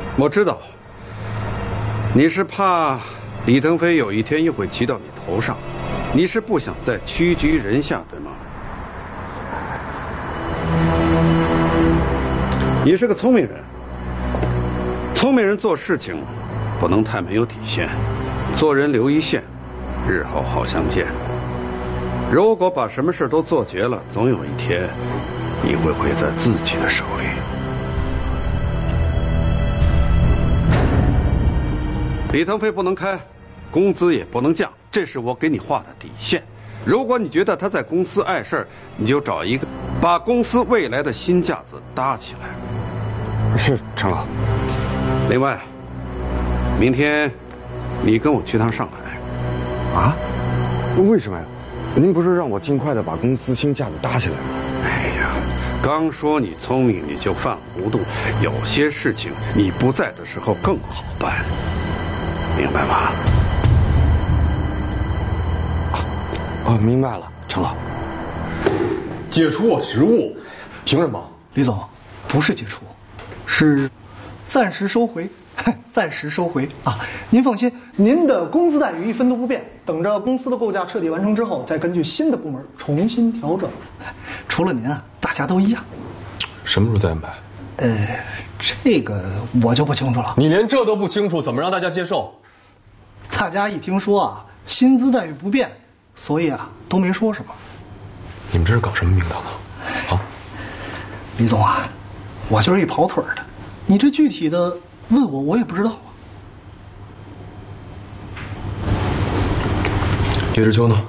我知道，你是怕李腾飞有一天又会骑到你头上，你是不想再屈居人下，对吗？你是个聪明人，聪明人做事情不能太没有底线，做人留一线，日后好相见。如果把什么事都做绝了，总有一天你会毁在自己的手里。李腾飞不能开，工资也不能降，这是我给你画的底线。如果你觉得他在公司碍事儿，你就找一个把公司未来的新架子搭起来。 是，程老。 另外，明天你跟我去趟上海。 啊？为什么呀？您不是让我尽快的把公司新架子搭起来吗？ 哎呀，刚说你聪明你就犯糊涂，有些事情你不在的时候更好办，明白吗？ 明白了，程老。 解除我职务，凭什么？ 李总，不是解除，是暂时收回，暂时收回啊！您放心，您的工资待遇一分都不变，等着公司的构架彻底完成之后，再根据新的部门重新调整。除了您啊，大家都一样。 什么时候再安排？ 这个我就不清楚了。 你连这都不清楚，怎么让大家接受？ 大家一听说啊，薪资待遇不变，所以啊都没说什么。 你们这是搞什么名堂啊？啊， 李总啊，我就是一跑腿的，你这具体的问我也不知道啊。 叶知秋呢？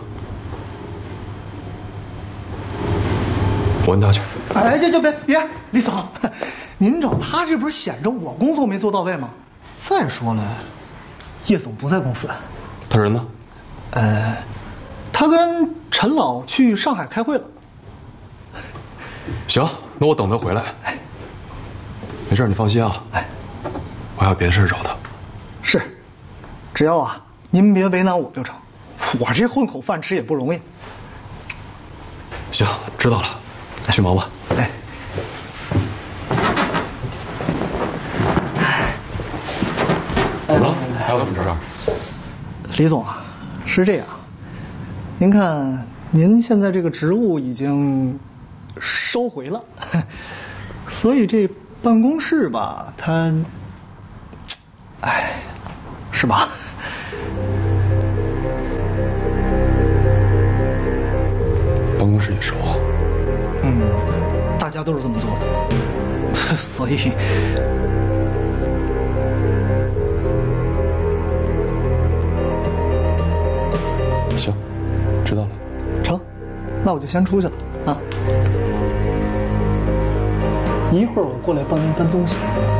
我问他去。 哎，这别，李总，您找他这不是显着我工作没做到位吗？再说了，叶总不在公司。 他人呢？ 他跟陈老去上海开会了。 行，那我等他回来。没事，你放心啊。我还有别的事找他。 是，只要啊您别为难我就成，我这混口饭吃也不容易。 行，知道了，去忙吧。怎么了？还有什么事儿？ 李总啊，是这样，您看您现在这个职务已经收回了，所以这办公室吧，它，是吧？ 办公室也收啊？ 大家都是这么做的，所以。 行，知道了。 成，那我就先出去了啊。一会儿我过来帮您搬东西。